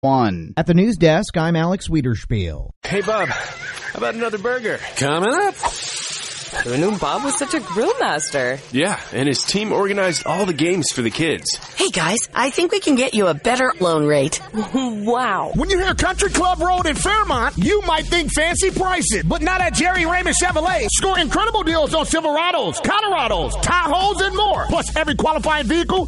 1. At the news desk, I'm Alex Wiederspiel. Hey, Bob, how about another burger? Coming up. Who knew Bob was such a grill master? Yeah, and his team organized all the games for the kids. Hey, guys, I think we can get you a better loan rate. Wow. When you hear Country Club Road in Fairmont, you might think fancy prices, but not at Jerry Raymond Chevrolet. Score incredible deals on Silverados, Colorados, Tahoes, and more. Plus, every qualifying vehicle